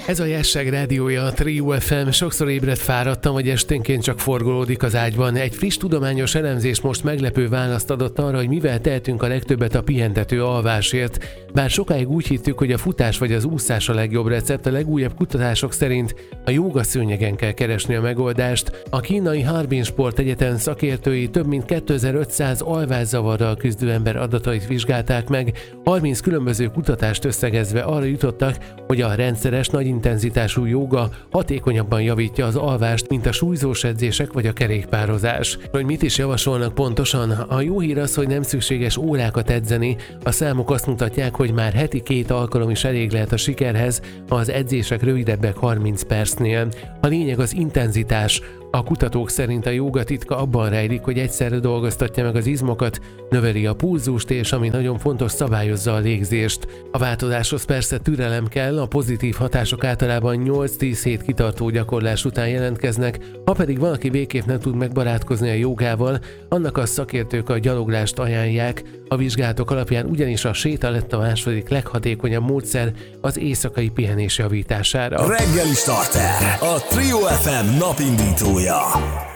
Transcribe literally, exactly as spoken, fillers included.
Ez a Jesség rádiója, a Trio ef em. Sokszor ébredt fáradtam, vagy esténként csak forgolódik az ágyban. Egy friss tudományos elemzés most meglepő választ adott arra, hogy mivel tehetünk a legtöbbet a pihentető alvásért. Bár sokáig úgy hittük, hogy a futás vagy az úszás a legjobb recept, a legújabb kutatások szerint a jóga szőnyegen kell keresni a megoldást. A kínai Harbin Sport Egyetem szakértői több mint kétezer-ötszáz alvászavarral küzdő ember adatait vizsgálták meg, harminc különböző kutatást összegezve arra jutottak, hogy a rendszeres, nagy intenzitású jóga hatékonyabban javítja az alvást, mint a súlyzós edzések vagy a kerékpározás. Hogy mit is javasolnak pontosan? A jó hír az, hogy nem szükséges órákat edzeni, a számok azt mutatják, hogy már heti két alkalom is elég lehet a sikerhez, ha az edzések rövidebbek harminc percnél. A lényeg az intenzitás. A kutatók szerint a jóga titka abban rejlik, hogy egyszerre dolgoztatja meg az izmokat, növeli a pulzust és, ami nagyon fontos, szabályozza a légzést. A változáshoz persze türelem kell, a pozitív hatások általában nyolc-tíz hét kitartó gyakorlás után jelentkeznek, ha pedig valaki végképp nem tud megbarátkozni a jogával, annak a szakértők a gyaloglást ajánlják. A vizsgálatok alapján ugyanis a séta lett a második leghatékonyabb módszer az éjszakai pihenés javítására. Reggeli Starter, a Trio ef em napindítója.